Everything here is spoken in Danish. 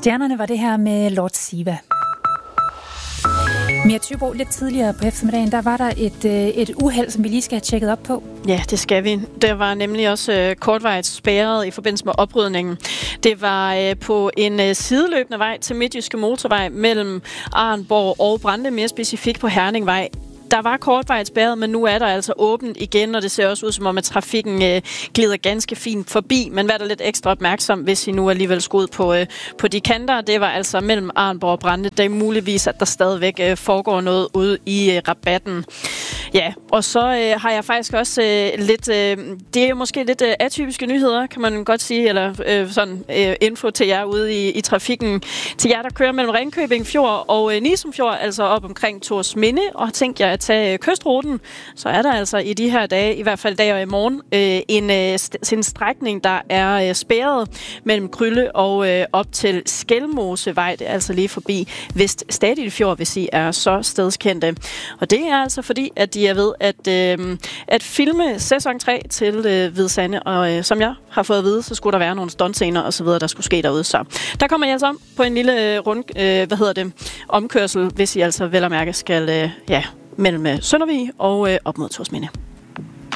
Stjernerne var det her med Lord Siva. Mia Thybo, lidt tidligere på eftermiddagen, der var der et uheld, som vi lige skal have tjekket op på. Ja, det skal vi. Der var nemlig også kortvarigt spærret i forbindelse med oprydningen. Det var på en sideløbende vej til Midtjyske Motorvej mellem Arnborg og Brande, mere specifikt på Herningvej. Der var kortvarigt spærret, men nu er der altså åbent igen, og det ser også ud som om, at trafikken glider ganske fint forbi. Men vær der lidt ekstra opmærksom, hvis I nu alligevel skal ud på de kanter. Det var altså mellem Arnborg og Brande. Det er muligvis, at der stadigvæk foregår noget ude i rabatten. Ja, og så har jeg faktisk også lidt... det er jo måske lidt atypiske nyheder, kan man godt sige, eller info til jer ude i trafikken. Til jer, der kører mellem Ringkøbing Fjord og Nisum Fjord, altså op omkring Thorsminde, og har tænkt jer at tage kystruten, så er der altså i de her dage, i hvert fald dag og i morgen, en strækning, der er spærret mellem Krylle og op til Skelmosevej. Det er altså lige forbi Vest Stadilfjord, hvis I er så stedskendte. Og det er altså fordi, at de er ved at filme sæson 3 til Hvide Sande, og som jeg har fået at vide, så skulle der være nogle stuntscener og så videre, der skulle ske derude. Så der kommer jeg altså om på en lille omkørsel, hvis I altså vel at mærke skal mellem Søndervig og op mod Thorsminde.